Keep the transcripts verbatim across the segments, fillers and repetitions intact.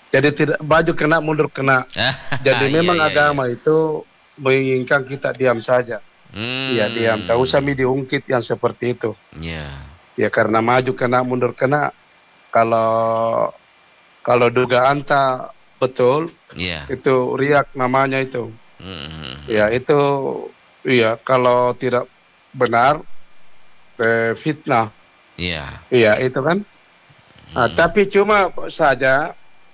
Jadi tidak baju kena mundur kena. Jadi memang iya, iya, agama iya. itu menginginkan kita diam saja. Iya Hmm. diam. Tak usah mi diungkit yang seperti itu. Iya. Ya karena maju kena mundur kena. Kalau kalau dugaan tak betul, Iya. itu riak namanya itu. Hmm. Ya itu, iya kalau tidak benar eh, fitnah. Iya. Iya itu kan. Nah, tapi cuma saja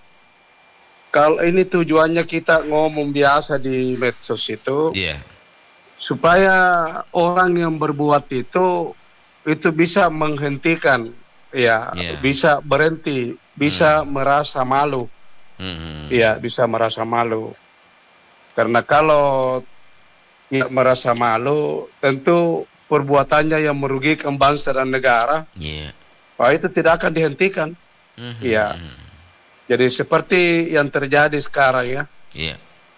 kalau ini tujuannya kita ngomong biasa di medsos itu, Iya. supaya orang yang berbuat itu itu bisa menghentikan, ya, Iya. bisa berhenti, bisa merasa malu, Hmm. ya, bisa merasa malu. Karena kalau tidak merasa malu, tentu perbuatannya yang merugikan bangsa dan negara, Iya. wah, itu tidak akan dihentikan. Hmm. Ya, jadi seperti yang terjadi sekarang ya. Iya.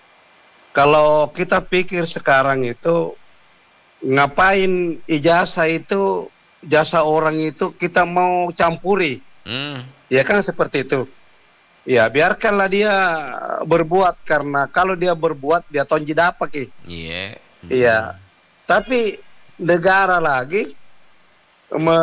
Kalau kita pikir sekarang itu ngapain ijazah itu, jasa orang itu kita mau campuri, Hmm. ya kan seperti itu. Ya biarkanlah dia berbuat, karena kalau dia berbuat dia tonji dapat ki. Iya. Iya. Tapi negara lagi me,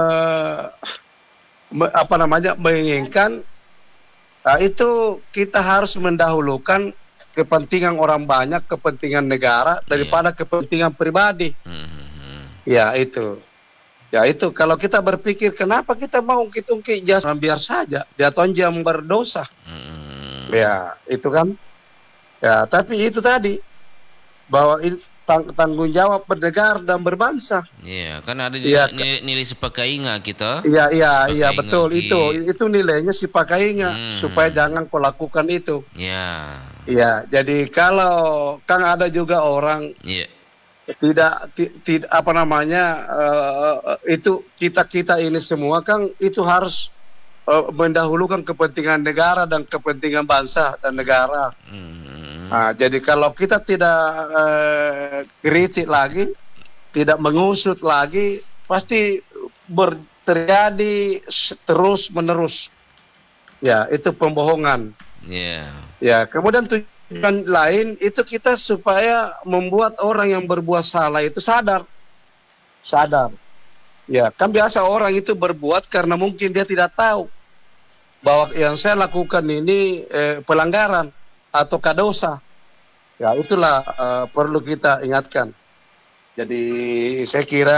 me, apa namanya menginginkan, nah, itu kita harus mendahulukan kepentingan orang banyak, kepentingan negara daripada yeah. kepentingan pribadi. Hmm. Ya itu, ya itu. Kalau kita berpikir kenapa kita mau ungkit-ungkit jasa, biar saja dia tonji yang berdosa. Hmm. Ya itu kan. Ya tapi itu tadi bahwa itu tang tanggung jawab bernegara dan berbangsa. Iya, kan ada juga Ya, nilai, nilai sepakainya kita. Iya iya iya Sepakainya betul ki. itu itu nilainya si pakainya Hmm. supaya jangan kau lakukan itu. Iya. Iya, jadi kalau kan ada juga orang Iya. tidak tidak apa namanya uh, itu kita kita ini semua kan itu harus uh, mendahulukan kepentingan negara dan kepentingan bangsa dan negara. Hmm. Nah, jadi kalau kita tidak uh, kritik lagi, tidak mengusut lagi, pasti ber, terjadi terus menerus. Ya, itu pembohongan. Iya. Ya, kemudian tujuan lain itu kita supaya membuat orang yang berbuat salah itu sadar. Sadar. Ya, kan biasa orang itu berbuat karena mungkin dia tidak tahu bahwa yang saya lakukan ini eh, pelanggaran atau dosa. Ya, itulah uh, perlu kita ingatkan. Jadi saya kira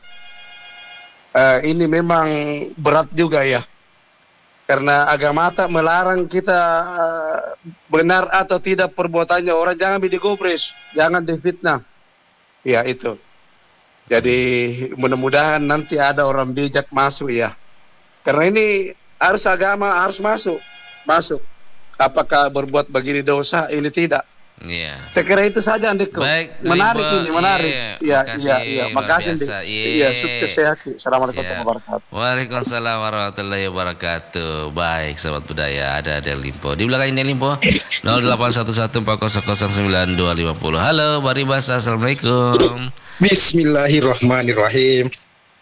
uh, ini memang berat juga ya. Karena agama tak melarang kita uh, benar atau tidak perbuatannya orang, jangan digobres, jangan difitnah. Ya itu. Jadi mudah-mudahan nanti ada orang bijak masuk ya. Karena ini harus agama harus masuk, masuk. Apakah berbuat begini dosa, ini tidak. Iya. Saya kira itu saja Andiko. Baik, menarik Limpo, ini, menarik. Iya, Iya, iya, iya. Makasih, Dik. Iya, sukses sehat. Assalamualaikum warahmatullahi wabarakatuh. Waalaikumsalam warahmatullahi wabarakatuh. Baik, sahabat budaya, ada ada Limpo. Di belakang ini Limpo nol delapan satu satu empat nol nol sembilan dua lima nol. Halo, Bari Basa. Assalamualaikum. Bismillahirrahmanirrahim.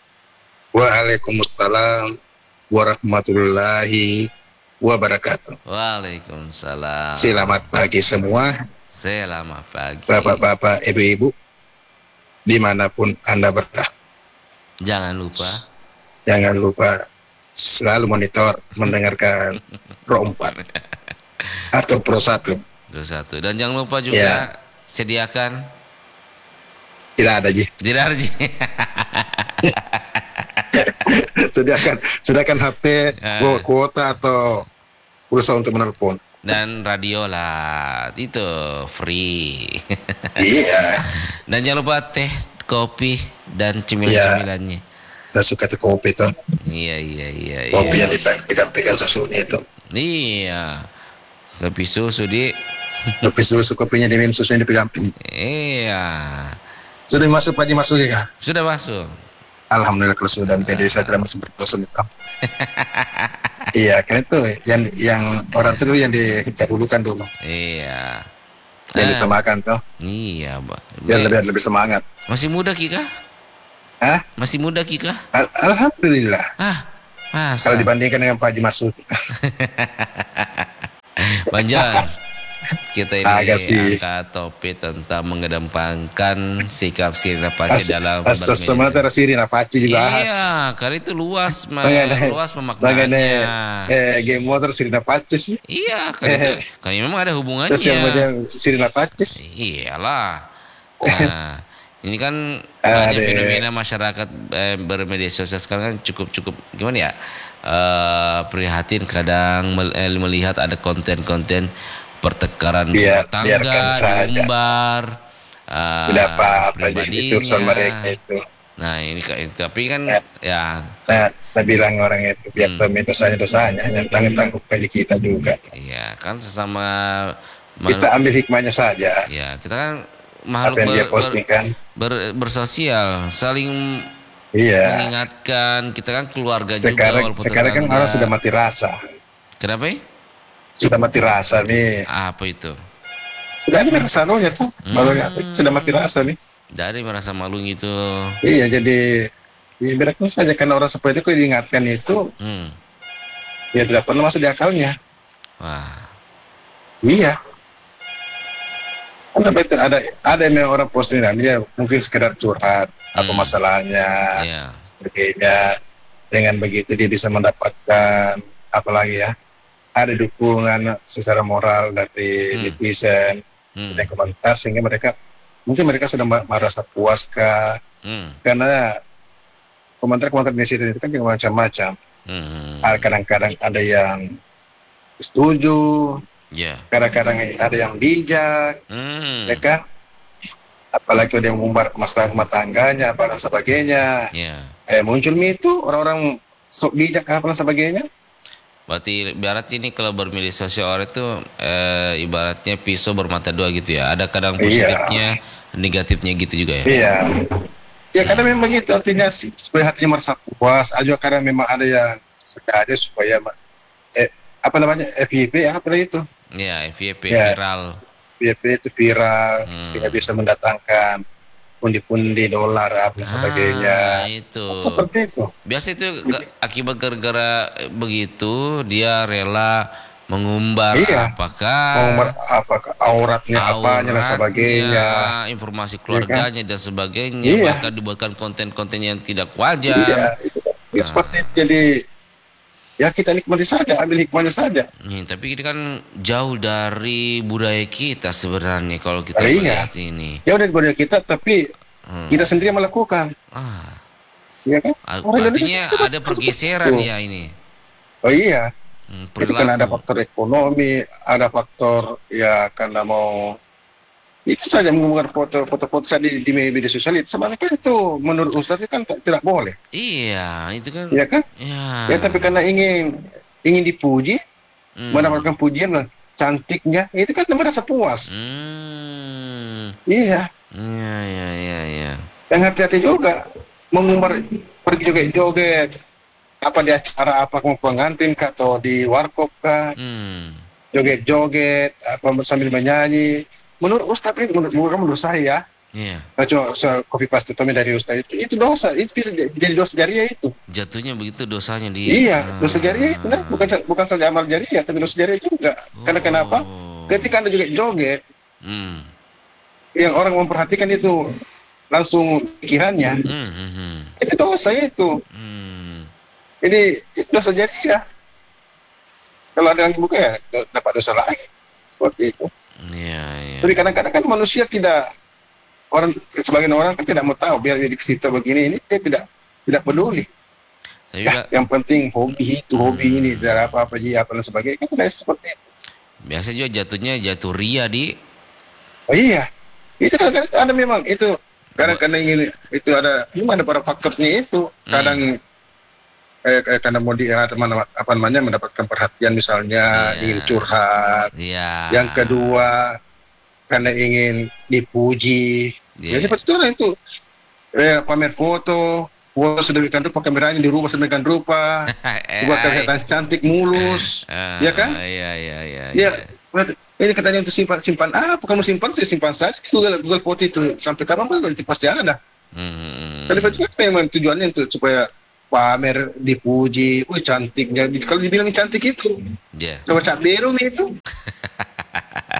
Waalaikumsalam warahmatullahi wabarakatuh. Waalaikumsalam. Selamat pagi semua. Selamat pagi. Bapak-bapak, ibu-ibu, dimanapun Anda berada. Jangan lupa. Jangan lupa selalu monitor, mendengarkan Pro empat atau Pro satu. Pro satu. Dan jangan lupa juga Ya. sediakan. Tidak ada, Ji. Tidak ada, Ji. sediakan, sediakan H P, Uh. kuota atau pulsa untuk menelpon. Dan radio lah, itu free. Iya. Dan jangan lupa teh, kopi, dan cemilan-cemilannya. Saya suka tuh kopi tuh. Iya, iya, iya. Kopi iya. yang dipegang-pegang susunya itu. Iya. Kopi susu di. Kopi susu, kopinya diminum, susunya dipegang. Iya. Sudah masuk Pak, masuk ya Kak? Sudah masuk. Alhamdulillah kalau sudah, jadi saya tidak masih berdosa itu. Iya, kan itu yang yang orang itu yang didahulukan dulu. Iya. Yang Ah, ditemakan tuh. Iya, Pak. Biar lebih lebih semangat. Masih muda Kika? Hah? Masih muda Kika? Al- Alhamdulillah. Ah, masa? Kalau dibandingkan dengan Pak Haji Masud. Bang John, kita ini Agak sih. angkat topik tentang mengedepankan sikap Sirina Pace dalam Asal bermedia sementara Sirina Pace juga Iya, khas. karena itu luas, ma- Mengenai- luas Mengenai pemaknaannya. eh, game motor Sirina Pace sih. Iya, kan itu, kan memang ada hubungannya. Terus yang kemudian Sirina Pace. Iyalah. Nah, ini kan Ada. banyak fenomena masyarakat eh, bermedia sosial sekarang kan cukup cukup gimana ya? Eh, prihatin kadang mel- eh, melihat ada konten-konten pertengkaran Biar- rumah tangga biarkan saja. diumbar. eh, Tidak apa-apa jadi pribadinya. itu urusan mereka itu. Nah ini kayak tapi kan Ya. ya Nah, kita bilang orang itu biar Hmm. Tommy dosanya dosanya, yang tanggung tanggung bagi kita juga. ya kan sesama mal- Kita ambil hikmahnya saja. ya kita kan Apa makhluk yang dia ber- ber- postingkan. ber- bersosial, saling Iya. mengingatkan. Kita kan keluarga juga Sekarang walaupun sekarang kan tetangga. orang sudah mati rasa. Kenapa ya? Sudah mati rasa nih. Apa itu? Sudah ada rasa malunya tuh. Hmm. Malunya sudah mati rasa nih. Dari merasa malu gitu. Iya, jadi ya biarkan saja karena orang seperti itu kalau diingatkan itu Hmm. ya tidak pernah masuk di akalnya. Wah. Iya. Kan sampai itu ada ada yang memang orang posting dan dia mungkin sekedar curhat apa Hmm. masalahnya Iya. sebagainya. Dengan begitu dia bisa mendapatkan apalagi ya ada dukungan secara moral dari Hmm. netizen Hmm. dan komentar sehingga mereka mungkin mereka sudah ma- merasa puas kah Hmm. karena komentar-komentar netizen itu kan juga macam-macam. Hmm. Ada- kadang-kadang ada yang setuju, Ya. kadang-kadang ada yang bijak, Hmm. ya kan? Apalagi ada yang mengumbar masalah rumah tangganya, apa dan sebagainya. Ya. Eh muncul itu orang-orang sok bijak apa dan sebagainya. Berarti ibarat ini kalau bermedia sosial orang itu eh, ibaratnya pisau bermata dua gitu ya. Ada kadang Iya. positifnya, negatifnya gitu juga ya. Iya. Ya karena memang itu artinya sih, supaya hatinya merasa puas. Aja karena memang ada yang sengaja supaya eh, apa namanya F Y P apa itu? Ya, F Y P Ya. viral. F Y P itu viral Hmm. sehingga bisa mendatangkan pundi-pundi dolar apa dan sebagainya. Ah, itu. Seperti itu. Biasa itu ga- akibat gara-gara begitu dia rela mengumbar Iya. apakah Nomor apakah auratnya apanya dan auratnya, sebagainya. informasi keluarganya dan sebagainya, Iya. bahkan dibuatkan konten-konten yang tidak wajar. Iya, itu. Ya, seperti itu. Jadi ya kita nikmati saja, ambil hikmahnya saja. Nih, tapi ini kan jauh dari budaya kita sebenarnya kalau kita Oh, iya. melihat ini. Ya udah budaya kita, tapi Hmm. kita sendiri yang melakukan, Ah, ya kan? Orang artinya Indonesia ada kan pergeseran seperti itu. ya ini. Oh iya, Hmm, itu kan ada perilaku. faktor ekonomi, ada faktor ya karena mau itu saja mengumumkan foto-foto saya di, di media sosial itu sebenarnya kan itu menurut Ustadz itu kan t- tidak boleh, Iya, itu kan. ya kan? Ya. Ya tapi karena ingin ingin dipuji, Hmm. mendapatkan pujian lah, cantiknya, itu kan merasa puas. Hmm. Iya, Iya, iya, iya, iya. yang hati-hati juga mengumbar pergi joget-joget apa di acara apa mau pengantin kah atau di warkop kah, Hmm. joget-joget apa sambil menyanyi. Menurut Ustaz ini, menurut, menurut, menurut saya, Iya. saya cuma saya copy paste Tommy dari Ustaz itu, itu dosa, itu bisa jadi dosa jariah itu. Jatuhnya begitu dosanya di. Iya, Ah. dosa jariah itu, nah, bukan bukan saja amal jariah, tapi dosa jariah juga. Karena kenapa? Oh. Ketika anda juga joget, Hmm. yang orang memperhatikan itu langsung pikirannya, Hmm, hmm, hmm. itu dosa itu. Hmm. Jadi itu dosa jariah. Kalau ada yang dibuka ya dapat dosa lagi, seperti itu. Iya, iya. Tapi kadang-kadang kan manusia tidak, orang sebagian orang kan tidak mau tahu biar jadi ke situ begini ini dia tidak tidak peduli. Tapi Ya, Pak, yang penting hobi itu hobi ini tidak apa-apa aja apa dan sebagainya kan tidak seperti itu. biasa juga jatuhnya jatuh ria di. Oh iya, itu kadang-kadang ada memang itu kadang-kadang ingin itu ada gimana para faktornya itu kadang eh, eh, karena mau dia teman apa namanya mendapatkan perhatian misalnya Iya. ingin curhat. Iya. Yang kedua karena ingin dipuji. Iya. Ya seperti itu orang itu eh, pamer foto, foto sedemikian rupa kameranya dirubah sedemikian rupa, sebuah kelihatan cantik mulus, Ah, ya kan? Iya, iya, iya. Ya, waduh, ini katanya untuk simpan simpan apa? Kamu simpan sih simpan saja di Google Google foto itu sampai kapan pun nanti pasti ada. Hmm. Tapi itu memang tujuannya itu supaya pamer dipuji, wih cantiknya. Kalau dibilang cantik itu, Iya. coba Cak Berum itu,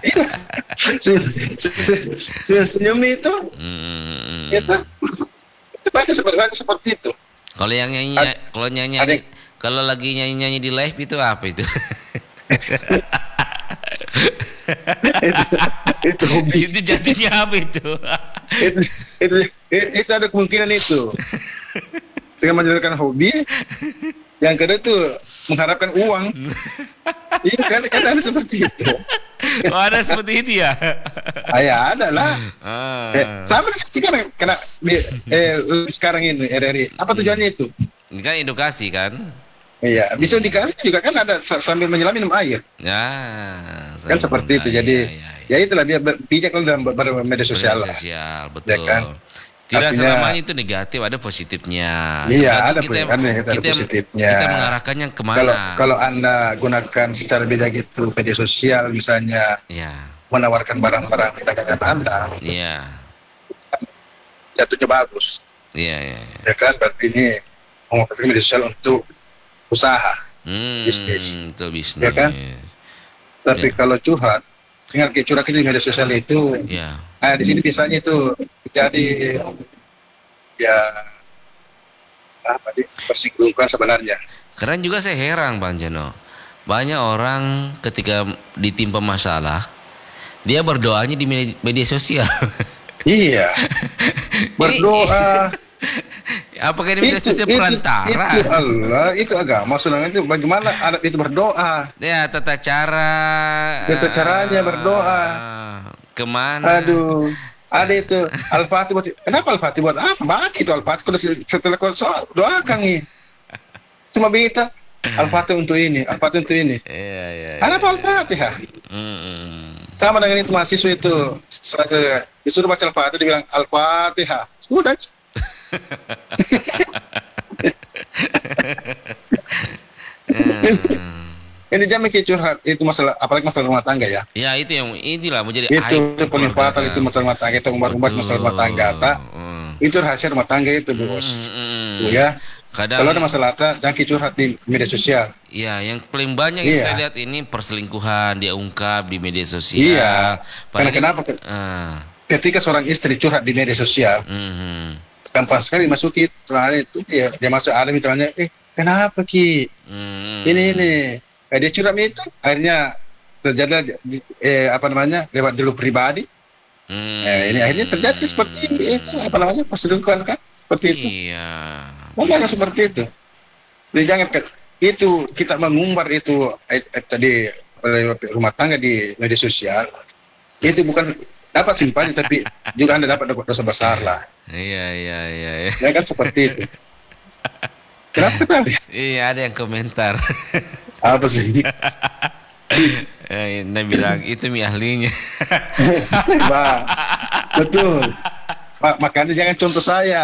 Iya. Se- se- se- se- Senyum itu, Hmm. itu, itu banyak seperti banyak seperti itu. Kalau yang nyanyi, Ad- kalau nyanyi, ada- kalau lagi nyanyi-nyanyi di live itu apa itu? itu, itu hobi. Itu jadinya apa itu? itu, itu, itu ada kemungkinan itu. Dengan menjalankan hobi, yang kedua itu mengharapkan uang. Iya kan, kan ada seperti itu. Oh, ada seperti itu ya? Ah, ya ada lah. Ah. Eh, sama sekarang kena di- eh, sekarang ini R R I. Apa tujuannya itu? Ini kan edukasi kan? Iya, bisa dikasih juga kan ada sa- sambil menyelam minum air. Ya, Kan seperti itu. ya, Jadi ya, ya. ya itulah dia ber- bijak dalam ber- ber- media sosial Media lah. sosial, betul. Ya kan? Tidak Artinya- selamanya itu negatif, ada positifnya. Iya, Tergantung ada kita, po- ada- ada kita, positifnya. Kita mengarahkannya kemana? Kalau kalau Anda gunakan secara bijak itu media sosial misalnya Ya, menawarkan barang-barang dagangan Anda, iya, jatuhnya bagus. iya, iya. iya. Ya kan, berarti ini memanfaatkan media sosial untuk usaha. Hmm, Bisnis. itu bisnis. Ya kan? Tapi Ya. kalau curhat, dengan curhat di media sosial itu, Ya, nah di sini biasanya itu jadi ya apa di persinggungan sebenarnya. keren juga saya heran Bang Jeno. Banyak orang ketika ditimpa masalah, dia berdoanya di media, media sosial. Iya, berdoa. Apakah ini media sosial perantara? Itu Allah, itu agama. Sebenarnya itu bagaimana adat itu berdoa. Ya, tata cara. Tata caranya berdoa. Kemana? Aduh, ada itu Al-Fatih buat. Kenapa Al-Fatih buat apa? Baca itu Al-Fatih. Kalau setelah kau soal doakan nih. Cuma beta Al-Fatih untuk ini, Al-Fatih untuk ini. Iya, iya. Kenapa Al-Fatihah? Hmm. Sama dengan itu mahasiswa itu serasa disuruh baca Al-Fatih, dibilang Al-Fatihah. Sudah. Ini jangan mikir curhat, itu masalah, apalagi masalah rumah tangga ya. Ya, itu yang inilah menjadi Itu, aib itu paling keluarga. fatal, itu masalah rumah tangga, itu umbar-umbar masalah rumah tangga. Tak? Hmm. Itu rahasia rumah tangga itu, bos. Hmm. Tuh, ya. Kadang, Kalau ada masalah, tak, jangan curhat di media sosial. ya, yang paling banyak yang Iya. saya lihat ini perselingkuhan dia ungkap di media sosial. Iya. Padahal Karena kan- kenapa? Ah. Ketika seorang istri curhat di media sosial, Mhm. gampang sekali masuki terakhir itu dia, dia masuk ada misalnya, eh kenapa Ki? Hmm. Ini ini. Eh, dia curhat itu, akhirnya terjadi eh, apa namanya lewat jalur pribadi. Hmm. Eh, ini akhirnya terjadi seperti itu, apa namanya perselingkuhan kan? Seperti itu. Iya. Makanya seperti itu. Jadi jangan ke- itu kita mengumbar itu eh, eh, tadi eh, rumah tangga di media sosial itu bukan dapat simpati tapi juga Anda dapat dosa besar lah. Iya, iya, iya, iya. Ya kan seperti itu. Kenapa kita lihat? Iya, ada yang komentar. Apa sih? Eh, Nah bilang itu mi ahlinya. Bang, betul. Pak, makanya jangan contoh saya.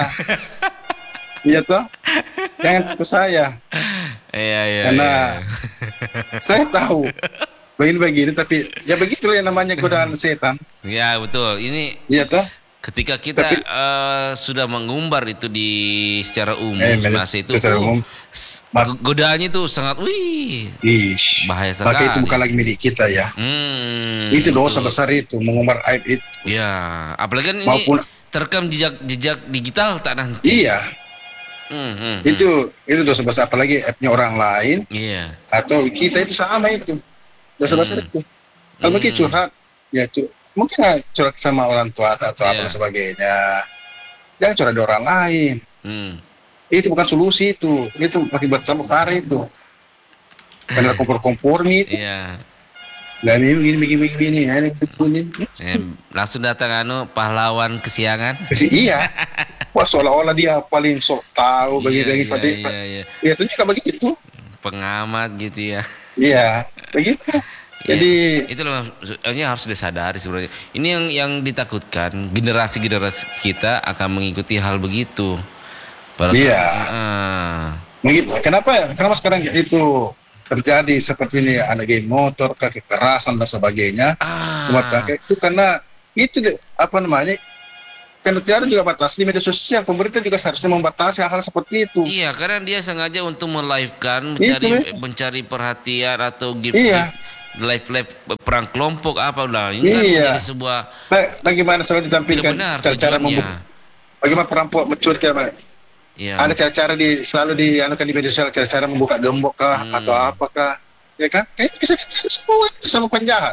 Iya toh? Jangan contoh saya. Iya, iya. Karena iya. saya tahu begini-begini tapi ya begitulah yang namanya godaan setan. Ya, betul. Ini Iya toh? ketika kita Tapi- eh, sudah mengumbar itu di secara umum, Eh, semasa itu secara oh, umum. s- Ma- go- godaannya itu sangat wih. Ish. Bahaya Maka itu sekali. bukan lagi milik kita ya. Hmm, Itu dosa betul. besar itu mengumbar aib itu. Ya, apalagi kan ini Maupun- terekam jejak-jejak digital tak nanti. Iya, Hmm, hmm, hmm. itu itu dosa besar apalagi aibnya orang lain Iya. atau kita itu sama itu. Dosa besar Hmm. itu. Kalau mungkin Hmm. curhat ya itu mungkin lah curhat sama orang tua atau apa Iya. dan sebagainya. Jangan curhat di orang lain. Hmm. Itu bukan solusi itu. Itu makin bertambah parah itu. Karena kompor-kompor nih itu. Iya. Nah, ini begini begini begini ya, ini begini. Eh, langsung datang anu pahlawan kesiangan. Kasi iya. Wah seolah-olah dia paling sok tahu bagi-bagi Iya, pada. iya, iya, iya. Ya itu juga begitu. Pengamat gitu ya. Iya, begitu. Jadi Ya, itu loh, ini harus disadari sebenarnya. Ini yang yang ditakutkan generasi-generasi kita akan mengikuti hal begitu. Padahal- Iya. Ah. begitu. Kenapa ya? Kenapa sekarang itu terjadi seperti ini ada game motor, kekerasan dan sebagainya? Ah. Rumah tangga itu karena itu de- apa namanya? Karena tiada juga batas di media sosial. Pemerintah juga seharusnya membatasi hal-hal seperti itu. Iya, karena dia sengaja untuk melive-kan, Itu, mencari ya. mencari perhatian atau gift, Iya. gift, live live perang kelompok apa udah ini kan Iya. menjadi sebuah Ba- Bagaimana selalu tidak ditampilkan benar cara-cara tujuannya. membuka, bagaimana perampok mencuri, cara- Iya. ada cara-cara di selalu dianukan di media sosial, cara-cara membuka gembok kah Hmm. atau apakah, ya kan? Kayaknya bisa bisa semua itu sama penjahat.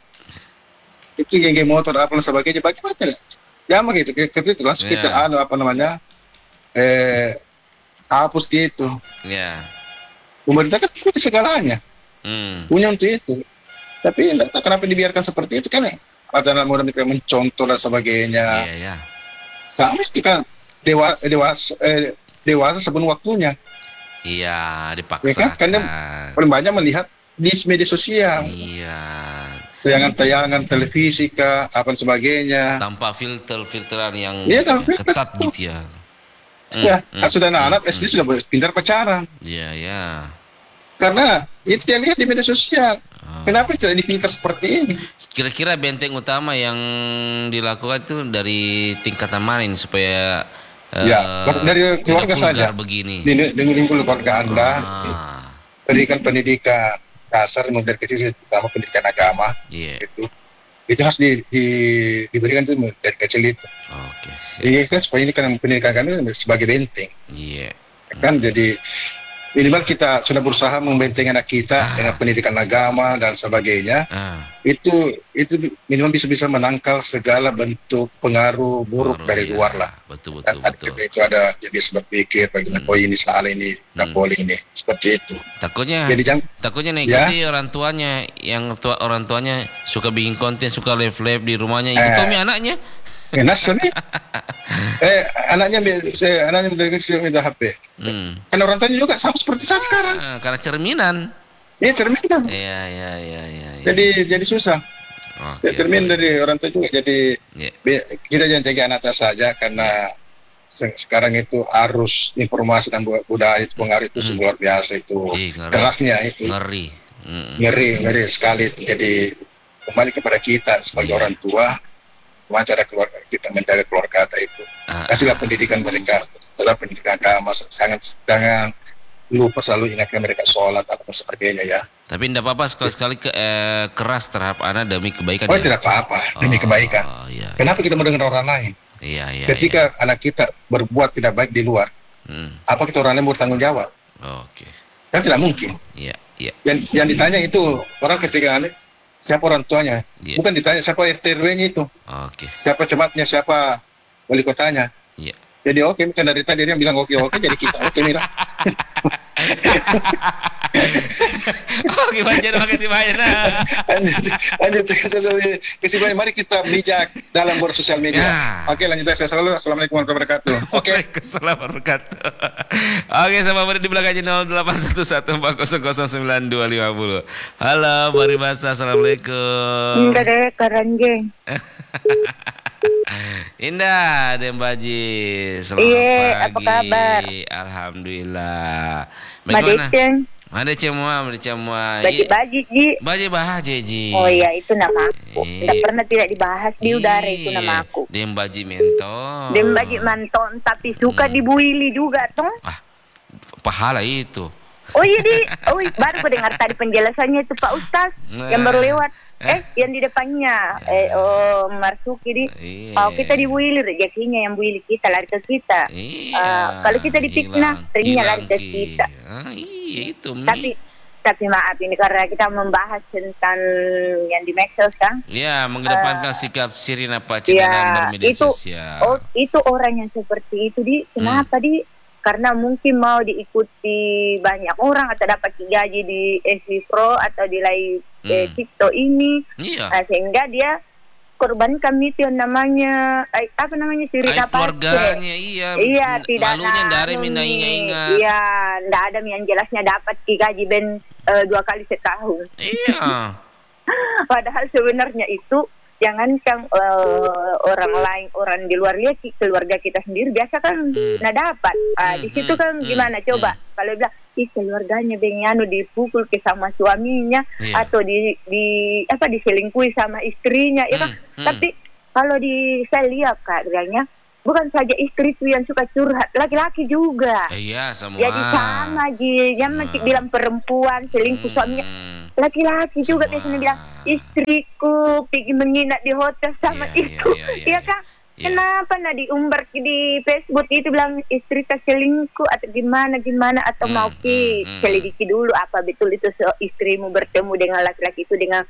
Itu geng-geng motor apa dan sebagainya, bagaimana? Ya begitu, gitu itu langsung Iya. kita anu apa namanya, eh hapus gitu. Ya. Pemerintah kan punya segalanya, Hmm. punya untuk itu. Tapi tidak tahu kenapa dibiarkan seperti itu kan? Ada anak muda mereka mencontoh dan sebagainya. Iya, ya. Sama itu kan dewa, dewasa, eh, dewasa sebelum waktunya. Iya, Ya dipaksakan. kan? Karena paling banyak melihat di media sosial, Iya. tayangan-tayangan televisi kah, apa dan sebagainya. Tanpa filter-filteran yang Iya, tanpa filter. ketat gitu ya. Ya, Hmm, kan sudah anak-anak hmm, S D sudah pintar pacaran. Iya, ya. Karena itu dia lihat di media sosial. Oh. Kenapa tidak difilter seperti ini? Kira-kira benteng utama yang dilakukan itu dari tingkatan mana ini supaya eh, Ya, dari tidak keluarga vulgar saja. begini. Di lingkungan keluarga Anda, Ah, berikan pendidikan dasar mulai dari kecil, terutama pendidikan agama. iya. Itu itu harus di, di- diberikan itu dari kecil itu. Oke, siap, Jadi siap. kan supaya ini kan pendidikan kami sebagai benteng, Iya. kan? Jadi minimal kita sudah berusaha membentengi anak kita dengan pendidikan agama dan sebagainya. Ah, Itu itu minimal bisa bisa menangkal segala bentuk pengaruh buruk baru, dari iya. luar lah. Betul, Dan betul, anak betul. kita itu ada jadi berpikir bagaimana Hmm. oh ini salah, ini nggak Hmm. boleh, ini seperti itu. Takutnya Jadi jangan takutnya nih Ya. ikuti orang tuanya yang tua, orang tuanya suka bikin konten, suka live-live di rumahnya, ikut Eh. Tommy anaknya. enak nih. eh anaknya bi- saya anaknya dari kecil minta H P. Hmm. Kan orang tuanya juga sama seperti saya sekarang. Ah, karena cerminan. Iya cerminan. Iya, iya, iya, iya. iya. Jadi jadi susah. Oke, Ya, cermin boleh. dari orang tua juga. Jadi Iya. Be- kita jangan jaga anak saja karena se- sekarang itu arus informasi dan bu- budaya itu pengaruh itu Hmm. luar biasa itu, Ih, ngeri. kerasnya itu Ngeri. Mm. ngeri ngeri sekali. Jadi kembali kepada kita sebagai Iya. orang tua, bagaimana cara keluarga kita menjaga keluarga kita itu, Ah, kasihlah pendidikan mereka, setelah pendidikan agama, jangan jangan lupa selalu ingatkan mereka sholat apa dan sebagainya ya. Tapi tidak apa-apa sekali-sekali ke, eh, keras terhadap anak demi kebaikan. Oh ya? tidak apa-apa demi kebaikan. Oh, iya. Kenapa kita mau dengar orang lain? Iya, iya. Ketika anak kita berbuat tidak baik di luar, Iya. Hmm. apa kita orang lain bertanggung jawab? Oke. Kan tidak mungkin. Iya, iya. Yang yang ditanya itu orang ketika aneh, siapa orang tuanya, Iya. bukan ditanya siapa R T R W-nya itu, Oke. siapa camatnya, siapa wali kotanya. Iya. Jadi oke, kan dari tadi dia bilang oke oke, jadi kita oke Mira. Oke, Pak Jan, makasih banyak. Nah. Lanjut, lanjut. Kesimpulan, mari kita bijak dalam bersosial media. Ya. Oke, lanjut saya selalu. Assalamualaikum warahmatullahi wabarakatuh. Oke. Waalaikumsalam warahmatullahi wabarakatuh. Oke, sama Bari di belakangnya nol delapan satu satu empat nol nol sembilan dua lima nol. Halo, Bari Basa. Assalamualaikum. Enggak deh, karanjeng. Indah, Dembaji. Selamat Iya, pagi. apa kabar? Alhamdulillah. Bagaimana? Madeceng, Ada cemua, ada cemua. baji-baji, Ji. Baji bah, Jeji. Oh iya, itu nama aku. Iya. Tidak pernah tidak dibahas di udara itu nama aku. Dembaji mentor. Dem baji manton, tapi suka Hmm. dibuili juga, toh. Ah, pahala itu. Oh iya, Di. Oh, iya, baru aku dengar tadi penjelasannya itu Pak Ustaz. Yang baru lewat. Eh, yang di depannya. Eh, oh, Marsuki, Di. Iya. Kalau kita dibuili, rezekinya yang buili kita, lari ke kita. Iya. Ah, kalau kita dipitnah, hilang, terinya hilang, lari ke Ki. kita. Ah, iya itu. Mi. Tapi tapi maaf ini karena kita membahas tentang yang di medsos kan. Ya, mengedepankan sikap Sirina Paci Ya, dalam bermedia itu sosial. oh, itu orang yang seperti itu di kenapa di karena mungkin mau diikuti banyak orang atau dapat gaji di S V Pro atau di live eh, Hmm. TikTok ini. Iya. Nah, sehingga dia korbankan itu yang namanya eh, apa namanya Sirina Ay, Paci. keluarganya iya. Iya, tidak Malunya ada dari anu minta nih. ingat-ingat. Iya, tidak ada yang jelasnya dapat gaji ben eh, dua kali setahun. Iya. Padahal sebenarnya itu jangankan uh, orang lain, orang di luar lihat, keluarga kita sendiri biasa kan Hmm. nggak dapat. Ah, Hmm, di situ hmm, kan hmm, gimana coba hmm. kalau bilang ih keluarganya bengano dipukul ke sama suaminya Iya. atau di di apa diselingkuhi sama istrinya ya kan. Hmm, hmm. Tapi kalau di saya lihat kayaknya bukan saja istri itu yang suka curhat, laki-laki juga. Eh, iya semua. Jadi sama Ji, yang masih Hmm. bilang perempuan selingkuh suaminya. Hmm. Laki-laki juga Semua. biasanya bilang istriku pergi menginap di hotel sama Iya, itu, iya, iya, ya iya. kan? Iya. Kenapa nak diumbar di Facebook itu bilang istri tak selingkuh atau gimana gimana atau Hmm, mau ki hmm, hmm. selidiki dulu apa betul itu se- istrimu bertemu dengan laki-laki itu dengan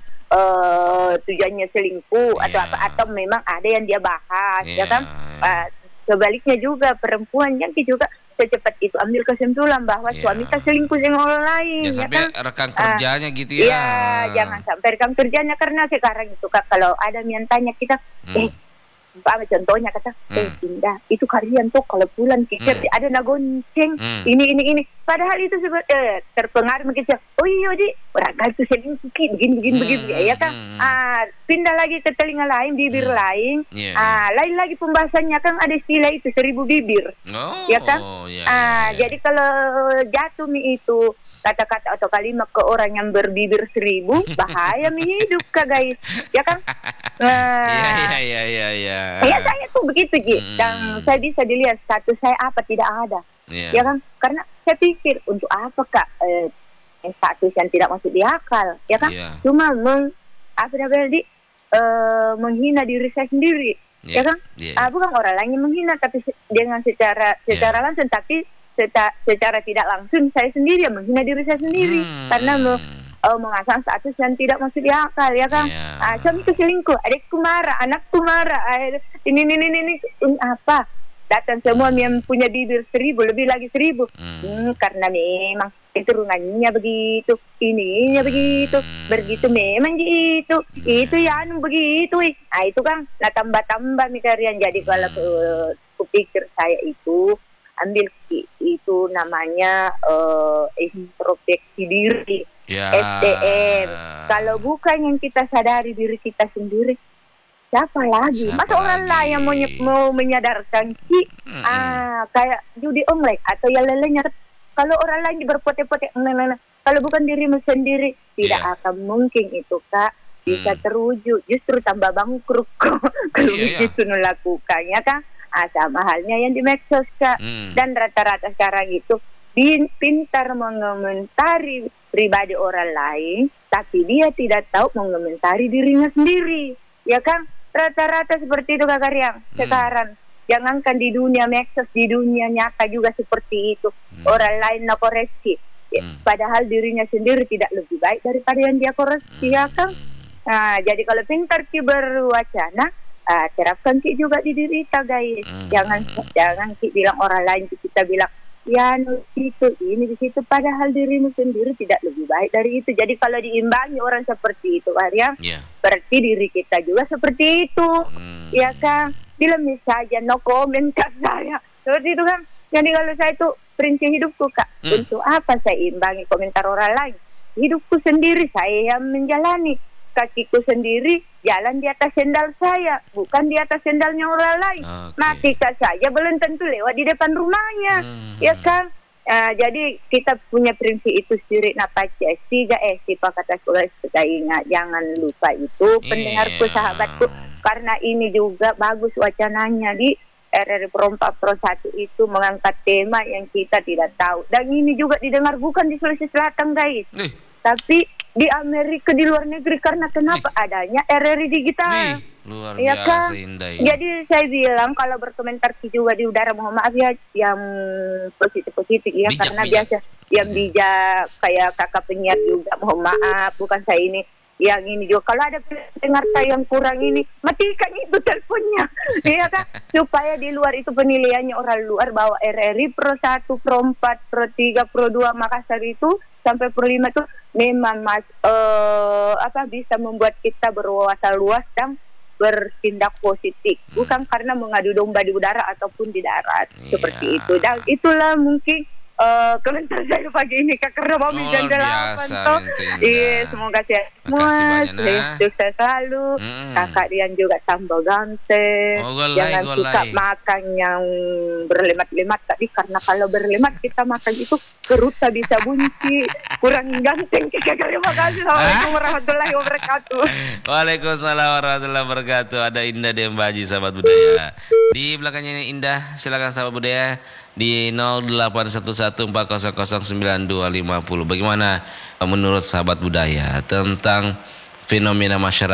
eh, tujuannya selingkuh atau Iya. apa atau memang ada yang dia bahas, ya Iya. kan? Ah, sebaliknya juga perempuan yang juga secepat itu ambil kesimpulan bahwa Iya. suami tak selingkuh dengan orang lain, Jangan ya sampai kan? rekan Ah, kerjanya gitu ya. Iya, jangan sampai rekam kerjanya karena sekarang itu Kak, kalau ada yang tanya kita, Hmm. eh, apa contohnya kata, eh Hmm. Indah, itu kalian tuh kalau pulang tiket Hmm. ada nagonceng, Hmm. ini ini ini. Padahal itu sebe- eh, terpengaruh mungkin siapa, oh iya di, orang itu selingkuh Ki, begini begini Hmm, begini, hmm, ya kan? hmm, hmm. Ah, pindah lagi ke telinga lain, bibir Hmm. lain, Iya, ah, lain lagi pembahasannya kan ada istilah itu seribu bibir. Oh, Ya kan? iya, Ah, iya, iya. jadi kalau jatuh mi itu kata-kata atau kalimat ke orang yang berbibir seribu, bahaya mi hidup Kak guys, ya kan? Nah, Iya, iya, iya, iya, iya. ya saya tuh begitu Ji, Hmm. dan saya bisa dilihat status saya apa tidak ada, Iya. ya kan? Karena saya pikir untuk apa Kak eh, status yang tidak masuk di akal, ya kan? Iya. Cuma meng apa namanya di eh, menghina diri saya sendiri, Iya. ya kan? Iya. Ah, bukan orang lain yang menghina, tapi se- dengan secara secara langsung, tapi secara, secara tidak langsung saya sendiri yang menghina diri saya sendiri Hmm. karena me, eh, mengasang status yang tidak masuk di akal, ya kan? Iya. Ah, suamiku selingkuh, adikku marah, anakku marah, eh, ini ini ini, ini. ini apa? Datang semua yang punya bibir seribu, lebih lagi seribu. Hmm. Hmm, karena memang keturunannya begitu, ininya begitu, Hmm. begitu memang gitu, itu ya anu begitu. ih. Nah itu kan, nah tambah-tambah mikirian. Jadi kalau Hmm. ke, kupikir saya itu ambil ki- itu namanya eh, introspeksi diri, Ya. S D M. Kalau bukan yang kita sadari diri kita sendiri, siapa lagi? Siapa Masa orang lagi? lain yang mau, ny- mau menyadarkan ki, Mm-mm. ah kayak judi online atau yang lainnya. Kalau orang lain berpotek-potek, nah, nah, nah. Kalau bukan dirimu sendiri, tidak Iya. akan mungkin itu Kak bisa Hmm. terwujud. Justru tambah bangkrut kok kalau Iya, iya. begitu melakukannya kan. Ah, sama halnya yang di medsos Kak. Hmm. Dan rata-rata sekarang itu bin- pintar mengomentari pribadi orang lain, tapi dia tidak tahu mengomentari dirinya sendiri, ya kan? Rata-rata seperti itu Kak Karyang sekarang. Jangankan di dunia medsos, di dunia nyata juga seperti itu. Hmm. Orang lain nak koreksi, Ya, Hmm. padahal dirinya sendiri tidak lebih baik daripada yang dia koreksi, ya kan? Nah, jadi kalau pintar ki berwacana, ah, terapkan ki juga di diri kita guys. Hmm. Jangan jangan ki bilang orang lain, ki kita bilang ya nu itu ini di situ, padahal dirimu sendiri tidak lebih baik dari itu. Jadi kalau diimbangi orang seperti itu, Arya, Iya. berarti diri kita juga seperti itu, Hmm. ya kan? Bilang saja no comment Kak saya, seperti itu kan. Jadi kalau saya itu prinsip hidupku Kak, Hmm. untuk apa saya imbangi komentar orang lain? Hidupku sendiri saya yang menjalani. Kakiku sendiri jalan di atas sendal saya, bukan di atas sendalnya orang lain. Oke. Matikan saja belum tentu lewat di depan rumahnya, Hmm. ya kan? Ah, jadi kita punya prinsip itu sendiri. Napa tiga eh siapa kata sekolah kita ingat, jangan lupa itu pendengarku, Iya. sahabatku, karena ini juga bagus wacananya di R R I Pro empat Pro satu itu mengangkat tema yang kita tidak tahu, dan ini juga didengar bukan di Sulawesi Selatan guys, Nih, tapi di Amerika, di luar negeri, karena kenapa adanya R R I digital. nih, luar Iya biasa kan? indah ini. Jadi saya bilang kalau berkomentar juga di udara, mohon maaf ya yang positif-positif ya, Bijak, karena bijak. biasa yang bijak kayak kakak penyiar juga, mohon maaf, bukan saya ini yang ini juga. Kalau ada pendengar saya yang kurang ini, matikan itu teleponnya, ya kan? Supaya di luar itu penilaiannya orang luar bahwa R R I Pro satu, Pro empat, Pro tiga, Pro dua Makassar itu sampai Pro lima itu memang mas eh, apa bisa membuat kita berwawasan luas dan bertindak positif, bukan karena mengadu domba di udara ataupun di darat, Iya. seperti itu. Dan itulah mungkin uh, komentar saya pagi ini Kak karena mau Oh, jam luar delapan biasa, toh. Minta Indah. Iya, semoga sehat semua. Makasih banyak, Nah. Sukses selalu. Mm. Kakak Dian juga tambah ganteng. Oh, golai, Jangan suka golai. makan yang berlemat-lemat tadi karena kalau berlemat kita makan itu keruta bisa bunyi. Kurang ganteng. Terima kasih. Assalamualaikum warahmatullahi wabarakatuh. Waalaikumsalam warahmatullahi wabarakatuh. Ada Indah Dembaji, sahabat budaya. Di belakangnya ini Indah, silakan sahabat budaya di nol delapan satu satu empat nol nol sembilan dua lima nol. Bagaimana menurut sahabat budaya tentang fenomena masyarakat